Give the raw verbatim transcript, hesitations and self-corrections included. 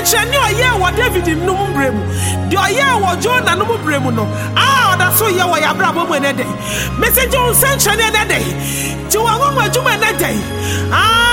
nsɛnkyerɛnne ɔyɛ wɔ David num bremu de ɔyɛ wɔ Jonah num bremu no ah ɔda so yɛ wɔ yabrabɔ mu ne dɛ message nsɛnkyerɛnne ne dɛ ti wɔ ngoma dwuma ne dɛ ah